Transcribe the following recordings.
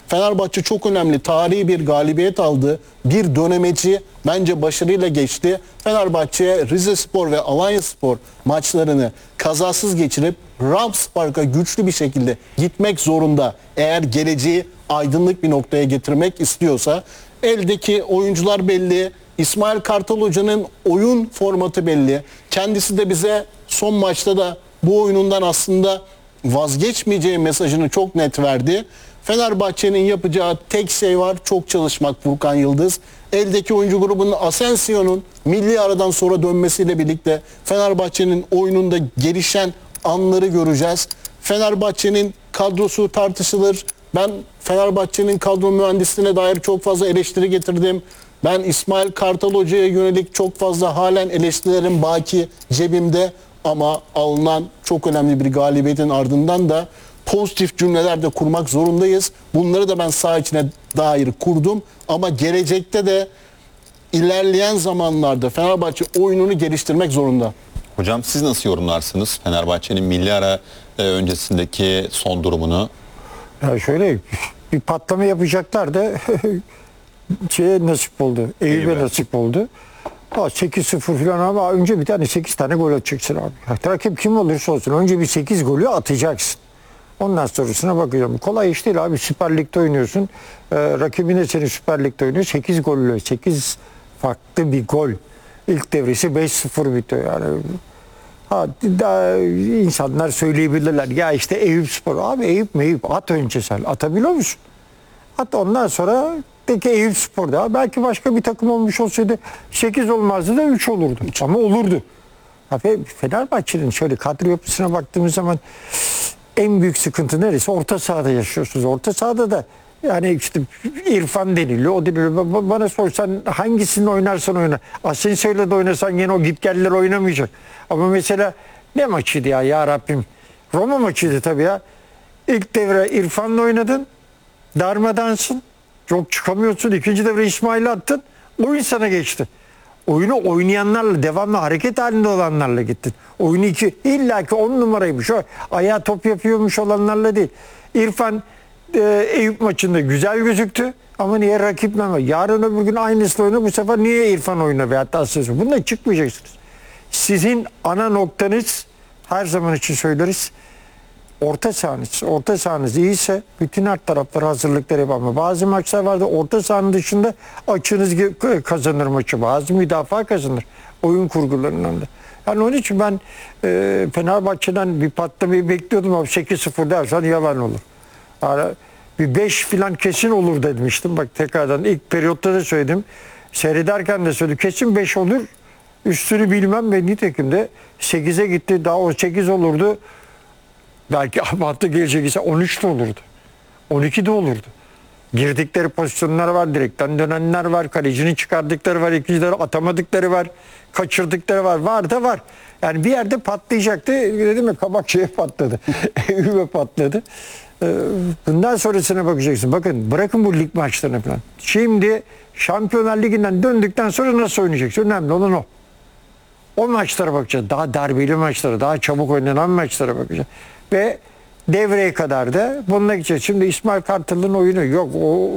Fenerbahçe çok önemli, tarihi bir galibiyet aldı. Bir dönemeci bence başarıyla geçti. Fenerbahçe Rizespor ve Alanyaspor maçlarını kazasız geçirip Rams Park'a güçlü bir şekilde gitmek zorunda. Eğer geleceği aydınlık bir noktaya getirmek istiyorsa, eldeki oyuncular belli. İsmail Kartal Hoca'nın oyun formatı belli. Kendisi de bize son maçta da bu oyunundan aslında vazgeçmeyeceği mesajını çok net verdi. Fenerbahçe'nin yapacağı tek şey var: çok çalışmak. Furkan Yıldız. Eldeki oyuncu grubunun Asensio'nun milli aradan sonra dönmesiyle birlikte Fenerbahçe'nin oyununda gelişen anları göreceğiz. Fenerbahçe'nin kadrosu tartışılır. Ben Fenerbahçe'nin kadro mühendisliğine dair çok fazla eleştiri getirdim. Ben İsmail Kartal Hoca'ya yönelik çok fazla halen eleştirilerim baki cebimde, ama alınan çok önemli bir galibiyetin ardından da pozitif cümleler de kurmak zorundayız. Bunları da ben saha içine dair kurdum, ama gelecekte de ilerleyen zamanlarda Fenerbahçe oyununu geliştirmek zorunda. Hocam siz nasıl yorumlarsınız Fenerbahçe'nin milli ara öncesindeki son durumunu? Ya şöyle bir patlama yapacaklar da şeye nasip oldu. Eyüp'e nasip oldu. 8-0 falan, ama önce bir tane 8 tane gol atacaksın abi. Rakip kim olursa olsun önce bir 8 golü atacaksın. Ondan sonrasına bakacağım. Kolay iş değil abi. Süper Lig'de oynuyorsun. Rakibin de seni Süper Lig'de oynuyor. 8 golle, 8 farklı bir gol. İlk devresi 5-0 bitiyor yani. İnsanlar söyleyebilirler. Ya işte Eyüpspor. Abi Eyüp at önce sen. Atabiliyor musun? At, ondan sonra peki Eyüpspor'da belki başka bir takım olmuş olsaydı 8 olmazdı da 3 olurdu. Ama olurdu. Abi Fenerbahçe'nin şöyle kadro yapısına baktığımız zaman en büyük sıkıntı neresi? Orta sahada yaşıyorsunuz. Orta sahada da yani işte İrfan deniliyor, o deniliyor. Bana sorsan hangisini oynarsan oyna. Asensio'yla da oynasan yine o gitgeller oynamayacak. Ama mesela ne maçıydı ya Rabbim? Roma maçıydı tabii ya. İlk devre İrfan'la oynadın. Darmadansın. Çok çıkamıyorsun. İkinci devre İsmail'i attın. Oyun sana geçti. Oyunu oynayanlarla, devamlı hareket halinde olanlarla gittin. Oyunu illaki 10 numaraymış. O ayağa top yapıyormuş olanlarla değil. İrfan Eyüp maçında güzel gözüktü. Ama niye rakip mi? Yarın öbür gün aynısını oyna. Bu sefer niye İrfan oyna? Veyahut da Asensiyo. Bununla çıkmayacaksınız. Sizin ana noktanız, her zaman için söyleriz, orta sahanız. Orta sahanız iyiyse bütün her tarafları hazırlıkları yapar. Ama bazı maçlar vardı, orta sahanın dışında açığınız kazanır maçı. Bazı müdafaa kazanır. Oyun kurgularından da. Yani onun için ben Fenerbahçe'den bir patlamayı bekliyordum, ama 8-0 dersen yalan olur. Yani bir 5 falan kesin olur demiştim. Bak tekrardan ilk periyotta da söyledim. Seyrederken de söyledim. Kesin 5 olur. Üstünü bilmem ve nitekim de 8'e gitti. Daha o 8 olurdu. Belki hatta gelecek ise 13 de olurdu. 12 de olurdu. Girdikleri pozisyonlar var, direkten dönenler var, kalecinin çıkardıkları var, ikincileri atamadıkları var, kaçırdıkları var. Var da var. Yani bir yerde patlayacaktı. Dedim ya, Kabakçı'ya patladı. Eyüp'e patladı. Bundan sonrasına bakacaksın. Bakın, bırakın bu lig maçlarını falan. Şimdi Şampiyonlar Ligi'nden döndükten sonra nasıl oynayacaksın? Önemli olan o. O maçlara bakacağız. Daha darbeli maçlara, daha çabuk oynanan maçlara bakacağız. Ve devreye kadar da bununla gideceğiz. Şimdi İsmail Kartal'ın oyunu yok. O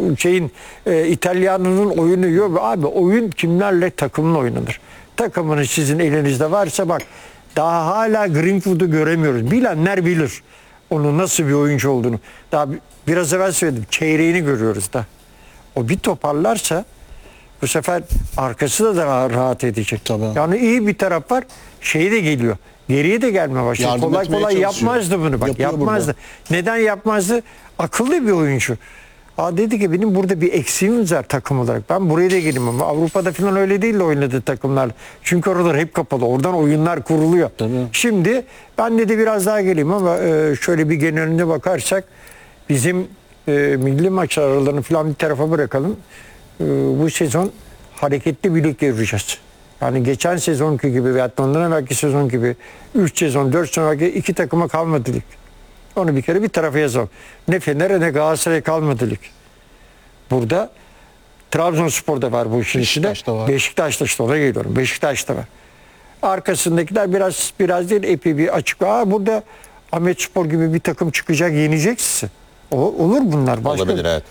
İtalyan'ın oyunu yok. Abi oyun kimlerle? Takımla oynanır. Takımınız sizin elinizde varsa bak, daha hala Greenwood'u göremiyoruz. Bilenler bilir onun nasıl bir oyuncu olduğunu. Daha biraz evvel söyledim. Çeyreğini görüyoruz da. O bir toparlarsa bu sefer arkası da daha rahat edecek. Tabii. Yani iyi bir taraf var. Şey de geliyor. Geriye de gelme başladı. Yardım Kolay etmeye kolay çalışıyor. yapmazdı bunu. Bak Yapıyor yapmazdı. burada. Neden yapmazdı? Akıllı bir oyuncu. Dedi ki benim burada bir eksiğim var takım olarak. Ben buraya da geleyim, ama Avrupa'da falan öyle değil de oynadı takımlar. Çünkü oralar hep kapalı. Oradan oyunlar kuruluyor. Tabii. Şimdi ben de biraz daha geleyim, ama şöyle bir geneline bakarsak bizim milli maç aralarını falan bir tarafa bırakalım. Bu sezon hareketli bir lig göreceğiz. Yani geçen sezonki gibi veyahut da ondan evvelki sezon gibi 3 sezon, 4 sezon evvelki 2 takıma kalmadı lig. Onu bir kere bir tarafa yazalım. Ne Fener'e ne Galatasaray'a kalmadı lig. Burada Trabzonspor'da var bu işin içinde. Beşiktaş'ta var. Beşiktaş'ta, işte ona geliyorum. Beşiktaş'ta var. Arkasındakiler biraz değil, epey bir açık. Burada Ahmetspor gibi bir takım çıkacak, yenecek sizi. Olur bunlar. Olabilir, evet.